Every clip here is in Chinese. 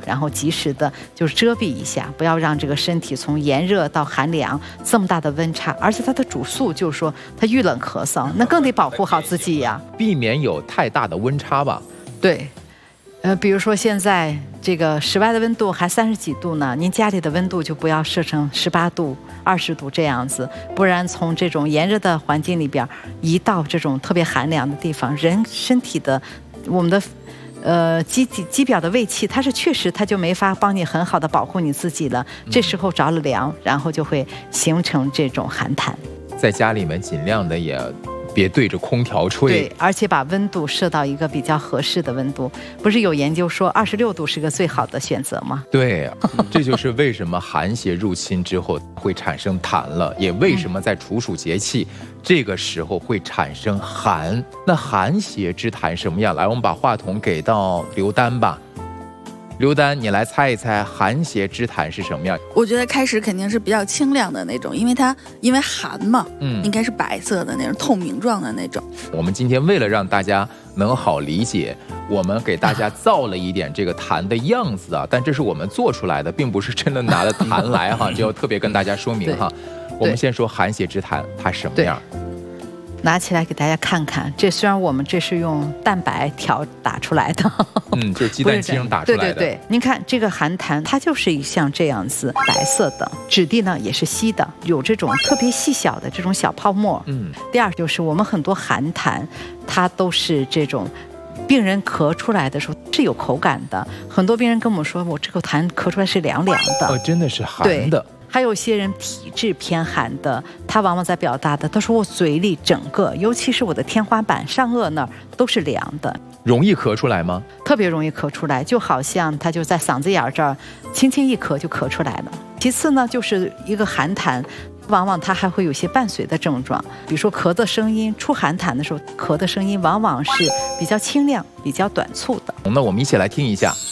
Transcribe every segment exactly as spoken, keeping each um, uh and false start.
然后及时的就遮蔽一下，不要让这个身体从炎热到寒凉这么大的温差。而且它的主诉就是说它遇冷咳嗽，那更得保护好自己呀， 避免有太大的温差吧。 对。呃，比如说现在这个室外的温度还三十几度呢，您家里的温度就不要设成十八度、二十度这样子，不然从这种炎热的环境里边移到这种特别寒凉的地方，人身体的我们的呃肌肌表的胃气，它是确实它就没法帮你很好的保护你自己了。这时候着了凉，然后就会形成这种寒痰。 在家里面尽量的也别对着空调吹， 对，而且把温度设到一个比较合适的温度。不是有研究说二十六度是个最好的选择吗？ 对，这就是为什么寒邪入侵之后会产生痰了，也为什么在处暑节气、嗯、这个时候会产生寒。那寒邪之痰什么样？来，我们把话筒给到刘丹吧。刘丹，你来猜一猜寒邪之痰是什么样？ 我觉得开始肯定是比较清亮的那种，因为它因为寒嘛，嗯，应该是白色的那种透明状的那种。 我们今天为了让大家能好理解，我们给大家造了一点这个痰的样子啊，但这是我们做出来的，并不是真的拿了痰来哈，就要特别跟大家说明哈。我们先说寒邪之痰它什么样？ 拿起来给大家看看，这虽然我们这是用蛋白调打出来的， 嗯，就是鸡蛋清打出来的。 对对对，您看这个寒痰，它就是像这样子白色的，质地呢也是稀的，有这种特别细小的这种小泡沫。嗯，第二就是我们很多寒痰，它都是这种。病人咳出来的时候是有口感的，很多病人跟我们说，我这个痰咳出来是凉凉的， 哦，真的是寒的。 还有些人体质偏寒的，他往往在表达的，他说我嘴里整个，尤其是我的天花板上颚那儿都是凉的。 容易咳出来吗？ 特别容易咳出来，就好像他就在嗓子眼这儿轻轻一咳就咳出来了。其次呢，就是一个寒痰。往往它还会有些伴随的症状，比如说咳的声音，出寒痰的时候，咳的声音往往是比较清亮、比较短促的。 那我们一起来听一下。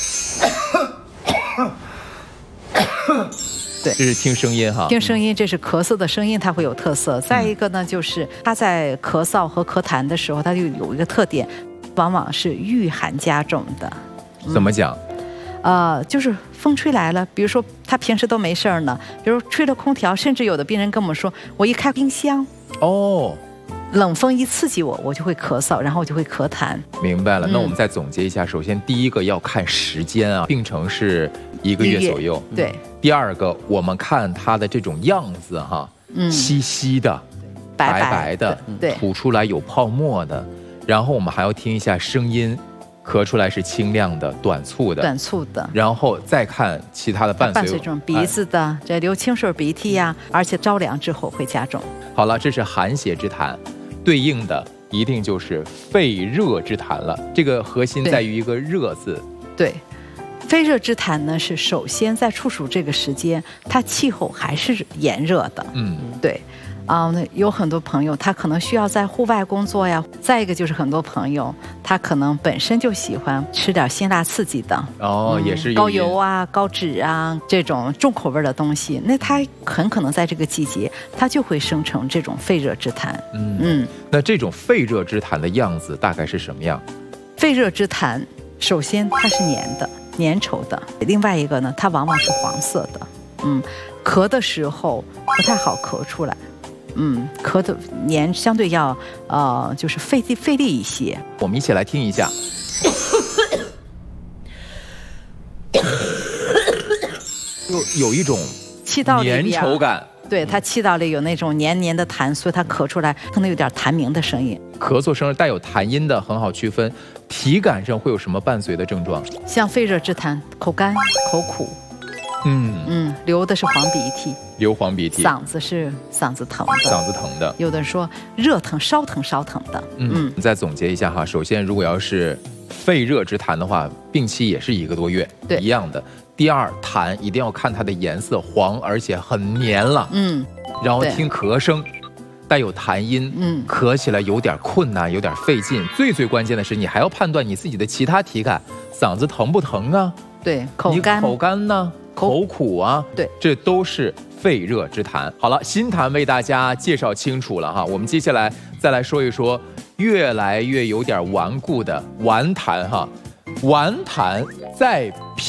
对， 这是听声音哈， 听声音，这是咳嗽的声音，它会有特色。再一个呢，就是它在咳嗽和咳痰的时候，它就有一个特点，往往是遇寒加重的。 怎么讲？ 呃，就是风吹来了，比如说他平时都没事儿呢，比如吹了空调，甚至有的病人跟我们说，我一开冰箱， 哦， 冷风一刺激我，我就会咳嗽，然后我就会咳痰。 明白了，那我们再总结一下，嗯、首先第一个要看时间啊，病程是一个月左右， 对。 第二个，我们看它的这种样子哈，嗯，稀稀的，白白的， 对， 吐出来有泡沫的，然后我们还要听一下声音。咳出来是清亮的、短促的、 短促的， 然后再看其他的伴随， 伴随这种鼻子的，哎、这流清水鼻涕呀、啊，而且着凉之后会加重。 好了，这是寒邪之痰，对应的一定就是肺热之痰了。这个核心在于一个“热”字。 对，肺热之痰呢，是首先在处暑这个时间，它气候还是炎热的。嗯，对。啊、呃，有很多朋友他可能需要在户外工作呀。再一个就是很多朋友他可能本身就喜欢吃点辛辣刺激的哦，嗯、也是高油啊、高脂啊这种重口味的东西，那他很可能在这个季节他就会生成这种肺热之痰。 嗯嗯，那这种肺热之痰的样子大概是什么样？ 肺热之痰，首先它是黏的、粘稠的，另外一个呢，它往往是黄色的。嗯，咳的时候不太好咳出来。嗯，咳的黏相对要呃，就是费力费力一些。 我们一起来听一下，有有一种气道粘稠感， 对，它气道里有那种黏黏的痰，所以它咳出来可能有点痰鸣的声音。 咳嗽声带有痰音的很好区分。体感上会有什么伴随的症状？ 像肺热之痰，口干、口苦。嗯嗯，流的是黄鼻涕， 流黄鼻涕， 嗓子是嗓子疼的， 嗓子疼的。 有的人说热疼、烧疼、烧疼的。 嗯，再总结一下哈，首先如果要是肺热之痰的话，病期也是一个多月，对，一样的。第二，痰一定要看它的颜色黄，而且很黏了。嗯，然后听咳声，带有痰音，嗯，咳起来有点困难，有点费劲。最最关键的是，你还要判断你自己的其他体感，嗓子疼不疼啊？ 对，口干， 口干呢？口苦啊， 对， 这都是肺热之痰。好了，新痰为大家介绍清楚了哈，我们接下来再来说一说越来越有点顽固的顽痰哈。顽痰在